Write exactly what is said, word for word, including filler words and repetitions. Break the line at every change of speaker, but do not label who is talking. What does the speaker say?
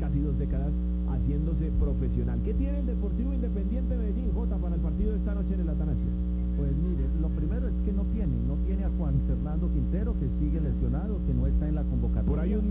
casi dos décadas haciéndose profesional. ¿Qué tiene el Deportivo Independiente Medellín, Jota, para el partido de esta noche en el Atanasio?
Pues mire, lo primero es que no tiene, no tiene a Juan Fernando Quintero, que sigue lesionado, que no está en la convocatoria.
Por ahí un